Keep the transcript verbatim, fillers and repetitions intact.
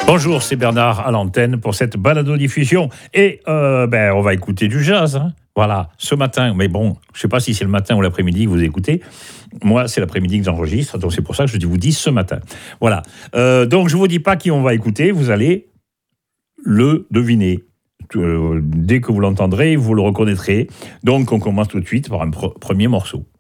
Bonjour, c'est Bernard à l'antenne pour cette balado-diffusion. Et euh, ben, on va écouter du jazz. Hein. Voilà, ce matin. Mais bon, je ne sais pas si c'est le matin ou l'après-midi que vous écoutez. Moi, c'est l'après-midi que j'enregistre. Donc, c'est pour ça que je vous dis ce matin. Voilà. Euh, donc, je ne vous dis pas qui on va écouter. Vous allez le deviner. Euh, dès que vous l'entendrez, vous le reconnaîtrez. Donc, on commence tout de suite par un pr- premier morceau.